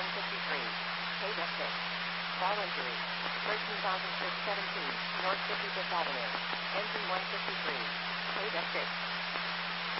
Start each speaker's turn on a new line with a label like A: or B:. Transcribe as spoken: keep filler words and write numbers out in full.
A: one fifty-three. K six. Car injury. thirteen thousand six hundred seventeen, North fifty-fifth Avenue. N G one fifty-three. K six.